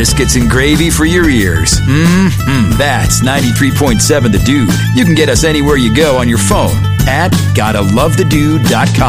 biscuits and gravy for your ears. That's 93.7 The Dude. You can get us anywhere you go on your phone at GottaLoveTheDude.com.